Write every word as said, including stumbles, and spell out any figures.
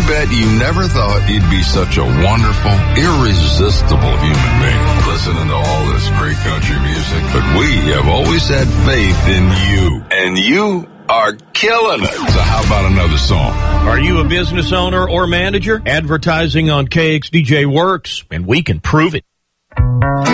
bet you never thought you'd be such a wonderful, irresistible human being, listening to all this great country music. But we have always had faith in you, and you are killing it. So how about another song? Are you a business owner or manager? Advertising on K X D J works, and we can prove it.